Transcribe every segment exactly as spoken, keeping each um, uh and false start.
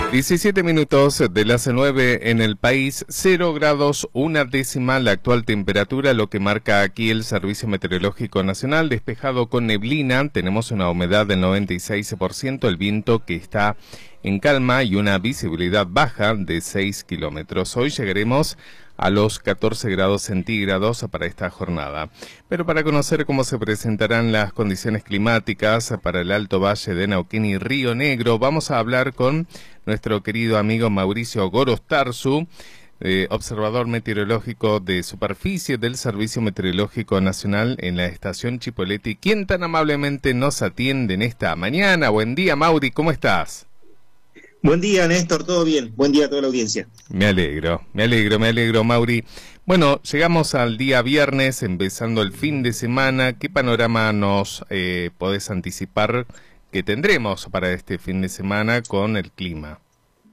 diecisiete minutos de las nueve en el país, cero grados, una décima la actual temperatura, lo que marca aquí el Servicio Meteorológico Nacional, despejado con neblina, tenemos una humedad del noventa y seis por ciento, el viento que está en calma y una visibilidad baja de seis kilómetros. Hoy llegaremos a los catorce grados centígrados para esta jornada. Pero para conocer cómo se presentarán las condiciones climáticas para el Alto Valle de Neuquén y Río Negro, vamos a hablar con nuestro querido amigo Mauricio Gorostarzu, eh, observador meteorológico de superficie del Servicio Meteorológico Nacional en la estación Chipoleti, quien tan amablemente nos atiende en esta mañana. Buen día, Mauri, ¿cómo estás? Buen día, Néstor, todo bien. Buen día a toda la audiencia. Me alegro, me alegro, me alegro, Mauri. Bueno, llegamos al día viernes, empezando el fin de semana. ¿Qué panorama nos eh, podés anticipar que tendremos para este fin de semana con el clima?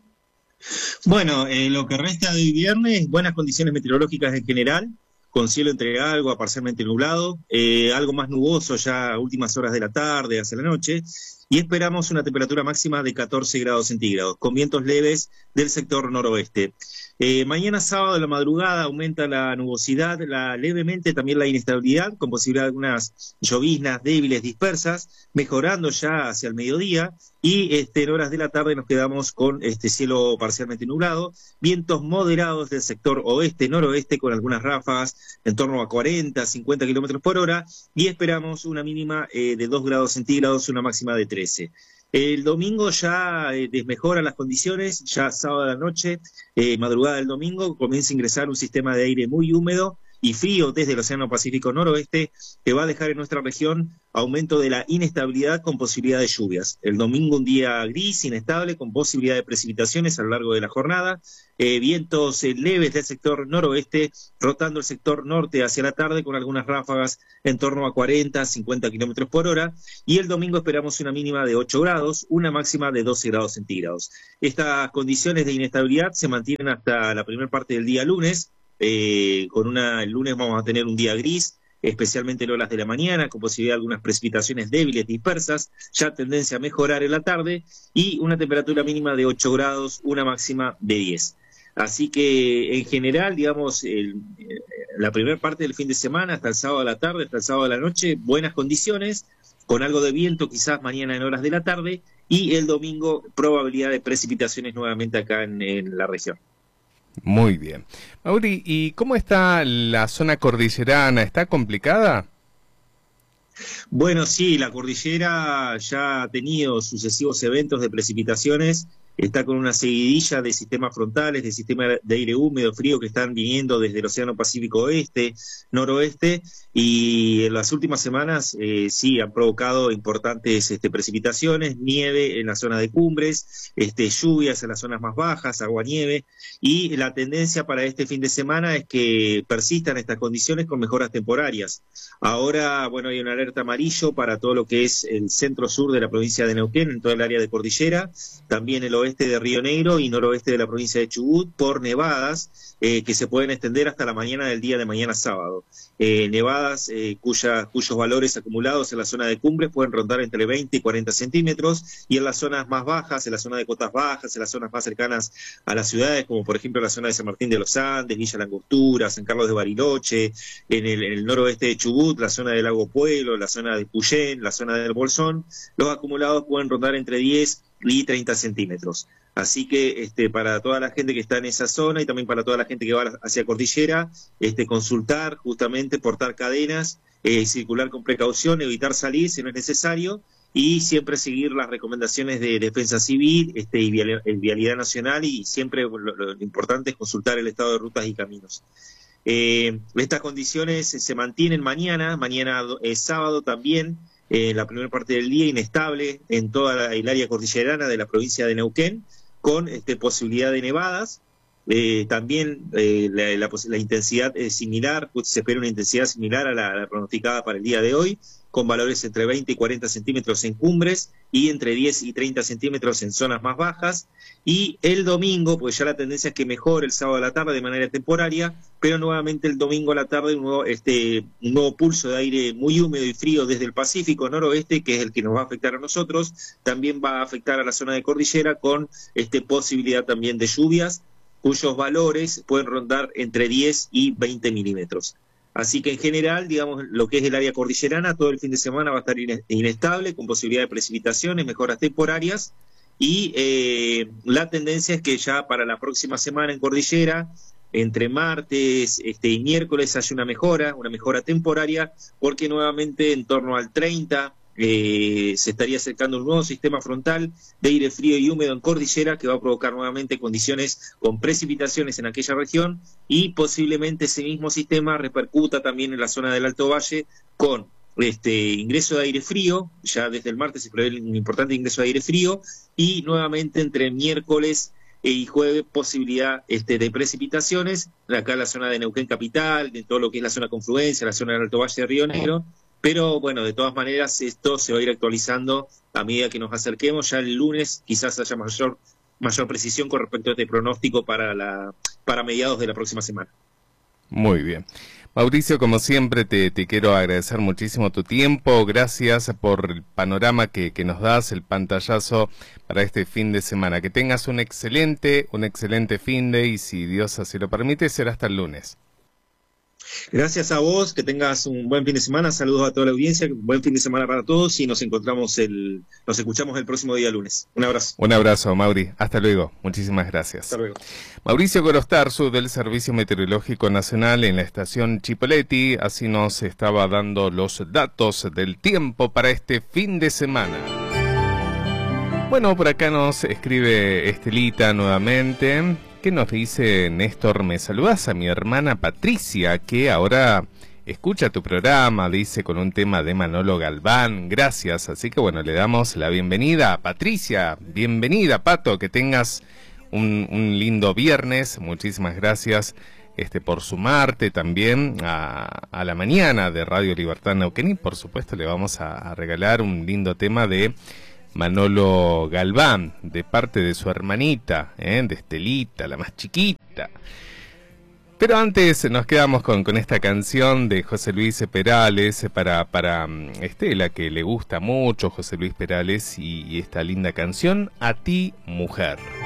Bueno, eh, lo que resta de viernes, buenas condiciones meteorológicas en general, con cielo entre algo a parcialmente nublado, eh, algo más nuboso ya a últimas horas de la tarde, hacia la noche, y esperamos una temperatura máxima de catorce grados centígrados, con vientos leves del sector noroeste. Eh, mañana sábado de la madrugada aumenta la nubosidad, la, levemente también la inestabilidad, con posibilidad de algunas lloviznas débiles dispersas, mejorando ya hacia el mediodía, y este, en horas de la tarde nos quedamos con este cielo parcialmente nublado, vientos moderados del sector oeste-noroeste, con algunas ráfagas en torno a cuarenta, cincuenta kilómetros por hora, y esperamos una mínima eh, de dos grados centígrados, una máxima de trece. El domingo ya eh, desmejoran las condiciones, ya sábado a la noche, eh, madrugada del domingo, comienza a ingresar un sistema de aire muy húmedo y frío desde el Océano Pacífico Noroeste, que va a dejar en nuestra región aumento de la inestabilidad con posibilidad de lluvias. El domingo un día gris, inestable, con posibilidad de precipitaciones a lo largo de la jornada, eh, vientos eh, leves del sector noroeste, rotando el sector norte hacia la tarde con algunas ráfagas en torno a cuarenta, cincuenta kilómetros por hora, y el domingo esperamos una mínima de ocho grados, una máxima de doce grados centígrados. Estas condiciones de inestabilidad se mantienen hasta la primera parte del día lunes. Eh, con una, el lunes vamos a tener un día gris, especialmente en horas de la mañana, con posibilidad de algunas precipitaciones débiles dispersas, ya tendencia a mejorar en la tarde, y una temperatura mínima de ocho grados, una máxima de diez. Así que en general, digamos, el, la primera parte del fin de semana, hasta el sábado a la tarde, hasta el sábado a la noche, buenas condiciones, con algo de viento quizás mañana en horas de la tarde, y el domingo probabilidad de precipitaciones nuevamente acá en, en la región. Muy bien. Mauri, ¿y cómo está la zona cordillerana? ¿Está complicada? Bueno, sí, la cordillera ya ha tenido sucesivos eventos de precipitaciones, está con una seguidilla de sistemas frontales, de sistemas de aire húmedo, frío, que están viniendo desde el Océano Pacífico Oeste, Noroeste, y en las últimas semanas eh, sí han provocado importantes este, precipitaciones, nieve en la zona de cumbres, este, lluvias en las zonas más bajas, aguanieve, y la tendencia para este fin de semana es que persistan estas condiciones con mejoras temporarias. Ahora, bueno, hay una alerta amarillo para todo lo que es el centro-sur de la provincia de Neuquén, en todo el área de cordillera, también el oeste de Río Negro y noroeste de la provincia de Chubut, por nevadas eh, que se pueden extender hasta la mañana del día de mañana sábado. Eh, nevadas eh, cuya, cuyos valores acumulados en la zona de cumbres pueden rondar entre veinte y cuarenta centímetros, y en las zonas más bajas, en la zona de cotas bajas, en las zonas más cercanas a las ciudades, como por ejemplo la zona de San Martín de los Andes, Villa La Angostura, San Carlos de Bariloche, en el, en el noroeste de Chubut, la zona del Lago Pueblo, la zona de Puyén, la zona del Bolsón, los acumulados pueden rondar entre diez y treinta centímetros. Así que este, para toda la gente que está en esa zona y también para toda la gente que va hacia cordillera, este, consultar, justamente portar cadenas, eh, circular con precaución, evitar salir si no es necesario, y siempre seguir las recomendaciones de Defensa Civil este, y vial, Vialidad Nacional, y siempre lo, lo importante es consultar el estado de rutas y caminos. Eh, estas condiciones se mantienen mañana, mañana es sábado también, eh, la primera parte del día inestable en toda la, el área cordillerana de la provincia de Neuquén, con este, posibilidad de nevadas, eh, también eh, la, la, la intensidad es similar, pues se espera una intensidad similar a la, a la pronosticada para el día de hoy, con valores entre veinte y cuarenta centímetros en cumbres y entre diez y treinta centímetros en zonas más bajas. Y el domingo, pues ya la tendencia es que mejore el sábado a la tarde de manera temporaria, pero nuevamente el domingo a la tarde un nuevo, este, un nuevo pulso de aire muy húmedo y frío desde el Pacífico noroeste, que es el que nos va a afectar a nosotros, también va a afectar a la zona de cordillera con este, posibilidad también de lluvias, cuyos valores pueden rondar entre diez y veinte milímetros. Así que en general, digamos, lo que es el área cordillerana, todo el fin de semana va a estar inestable, con posibilidad de precipitaciones, mejoras temporarias, y eh, la tendencia es que ya para la próxima semana en cordillera, entre martes este, y miércoles, haya una mejora, una mejora temporaria, porque nuevamente en torno al treinta eh, se estaría acercando un nuevo sistema frontal de aire frío y húmedo en cordillera que va a provocar nuevamente condiciones con precipitaciones en aquella región, y posiblemente ese mismo sistema repercuta también en la zona del Alto Valle con este ingreso de aire frío. Ya desde el martes se prevé un importante ingreso de aire frío, y nuevamente entre miércoles y jueves posibilidad este, de precipitaciones, acá en la zona de Neuquén capital, de todo lo que es la zona confluencia, la zona del Alto Valle de Río Negro. Pero bueno, de todas maneras esto se va a ir actualizando a medida que nos acerquemos. Ya el lunes quizás haya mayor, mayor precisión con respecto a este pronóstico para, la, para mediados de la próxima semana. Muy bien. Mauricio, como siempre, te, te quiero agradecer muchísimo tu tiempo. Gracias por el panorama que, que nos das, el pantallazo para este fin de semana. Que tengas un excelente, un excelente fin de, y si Dios así lo permite, será hasta el lunes. Gracias a vos, que tengas un buen fin de semana, saludos a toda la audiencia, buen fin de semana para todos, y nos encontramos el, nos escuchamos el próximo día lunes. Un abrazo. Un abrazo, Mauri. Hasta luego. Muchísimas gracias. Hasta luego. Mauricio Gorostarzu, del Servicio Meteorológico Nacional en la estación Chipoleti, así nos estaba dando los datos del tiempo para este fin de semana. Bueno, por acá nos escribe Estelita nuevamente. ¿Qué nos dice Néstor? Me saludas a mi hermana Patricia, que ahora escucha tu programa, dice, con un tema de Manolo Galván. Gracias. Así que bueno, le damos la bienvenida a Patricia. Bienvenida, Pato, que tengas un, un lindo viernes. Muchísimas gracias este, por sumarte también a, a la mañana de Radio Libertad Neuquén. Y por supuesto le vamos a, a regalar un lindo tema de Manolo Galván, de parte de su hermanita, ¿eh? de Estelita, la más chiquita. Pero antes nos quedamos con, con esta canción de José Luis Perales, para, para Estela, que le gusta mucho José Luis Perales, y, y esta linda canción, A ti, mujer.